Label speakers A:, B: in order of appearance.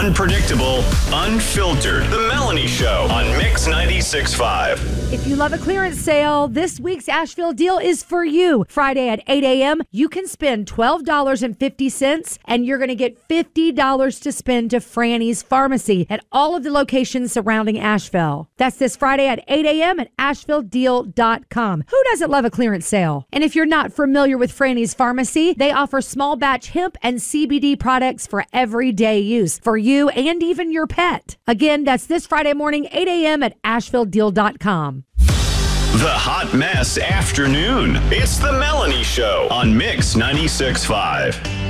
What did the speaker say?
A: Unpredictable, unfiltered. The Melanie Show on Mix 96.5.
B: If you love a clearance sale, this week's Asheville deal is for you. Friday at 8 a.m., you can spend $12.50 and you're going to get $50 to spend to Franny's Pharmacy at all of the locations surrounding Asheville. That's this Friday at 8 a.m. at AshevilleDeal.com. Who doesn't love a clearance sale? And if you're not familiar with Franny's Pharmacy, they offer small batch hemp and CBD products for everyday use for you and even your pet. Again, that's this Friday morning, 8 a.m. at AshevilleDeal.com.
A: The Hot Mess Afternoon. It's the Melanie Show on Mix 96.5.